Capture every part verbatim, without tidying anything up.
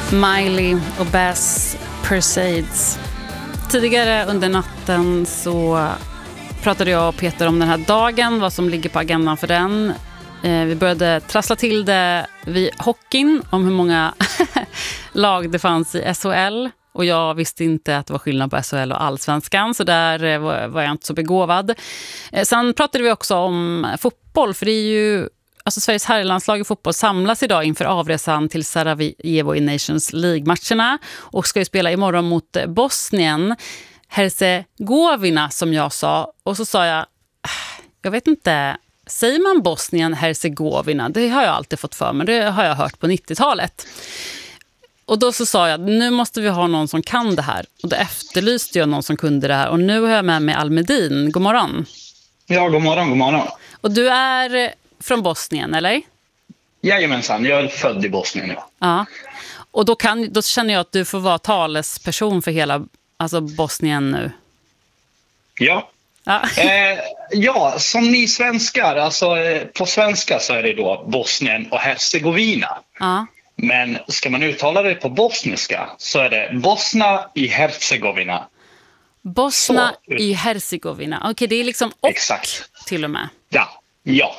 Miley och Bass Persades. Tidigare under natten så pratade jag och Peter om den här dagen, vad som ligger på agendan för den. Eh, vi började trassla till det vid hockeyn om hur många lag det fanns i S H L. Och jag visste inte att det var skillnad på S H L och Allsvenskan, så där var, var jag inte så begåvad. Eh, sen pratade vi också om fotboll, för det är ju... Alltså Sveriges herrlandslag i fotboll samlas idag inför avresan till Sarajevo i Nations League-matcherna och ska ju spela imorgon mot Bosnien, Herzegovina som jag sa. Och så sa jag, jag vet inte, säger man Bosnien, Herzegovina? Det har jag alltid fått för mig, det har jag hört på nittiotalet. Och då så sa jag, nu måste vi ha någon som kan det här. Och då efterlyste jag någon som kunde det här. Och nu har jag med mig Almedin. God morgon. Ja, god morgon, god morgon. Och du är... från Bosnien, eller? Jajamensan, jag är född i Bosnien, ja. Ja. Och då, kan, då känner jag att du får vara talesperson för hela alltså Bosnien nu. Ja. Ja. eh, ja, som ni svenskar, alltså eh, på svenska så är det då Bosnien och Herzegovina. Ja. Men ska man uttala det på bosniska så är det Bosna i Herzegovina. Bosna så. i Herzegovina. Okej, okay, det är liksom och exakt. Till och med. Ja, ja.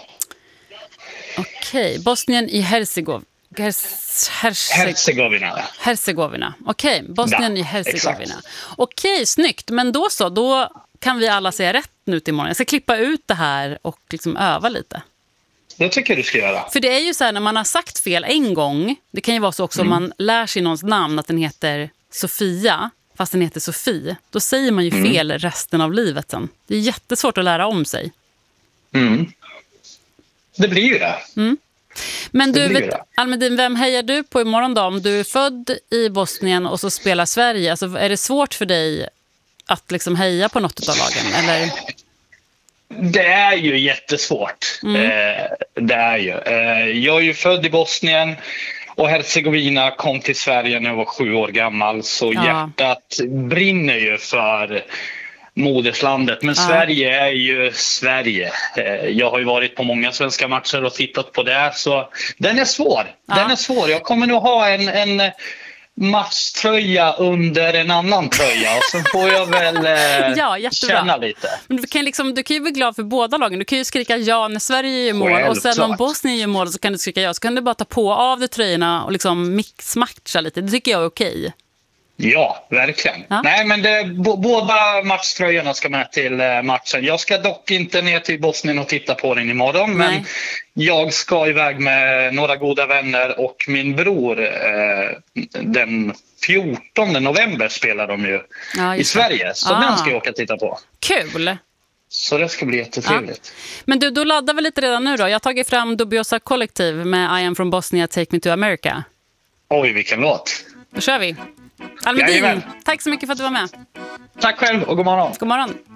Okej, okay. Bosnien i Herzegovina. Herze- Herzegovina. Herzegovina. Okej, okay. Bosnien ja, i Herzegovina. Okej, okay, snyggt. Men då så, då kan vi alla säga rätt nu till imorgon. Jag ska klippa ut det här och liksom öva lite. Det tycker du ska göra. För det är ju så här, när man har sagt fel en gång, det kan ju vara så också mm. om man lär sig någons namn att den heter Sofia, fast den heter Sofie, då säger man ju mm. fel resten av livet sen. Det är jättesvårt att lära om sig. Mm. Det blir ju det. Mm. Men du, vet, Almedin, vem hejar du på imorgon då? Om du är född i Bosnien och så spelar Sverige, alltså, är det svårt för dig att liksom heja på något av lagen? Eller? Det är ju jättesvårt. Mm. Eh, det är ju. Eh, jag är ju född i Bosnien och Herzegovina kom till Sverige när jag var sju år gammal. Så ja. Hjärtat brinner ju för moderslandet. Men ja. Sverige är ju Sverige. Eh, jag har ju varit på många svenska matcher och tittat på det. Så den är svår. Ja. Den är svår. Jag kommer nog ha en... en matchtröja under en annan tröja och så får jag väl eh, ja, känna lite. Men du kan, liksom, du kan ju bli glad för båda lagen. Du kan ju skrika ja när Sverige gör mål och sen om Bosnien gör mål så kan du skrika ja. Så kan du bara ta på av dig tröjorna och liksom mixmatcha lite. Det tycker jag är okej. Ja, verkligen. Ja. Nej, men det, b- båda matchtröjorna ska med till eh, matchen. Jag ska dock inte ner till Bosnien och titta på den imorgon. Nej. Men jag ska iväg med några goda vänner och min bror. Eh, den fjortonde november spelar de ju ja, i Sverige. Så ah. den ska jag åka och titta på. Kul! Så det ska bli jättetrevligt. Ja. Men du, då laddar vi lite redan nu då. Jag har tagit fram Dubiosa Collective med I am from Bosnia, Take me to America. Oj, vilken låt. Då kör vi. Almedin, tack så mycket för att du var med. Tack själv och god morgon. God morgon.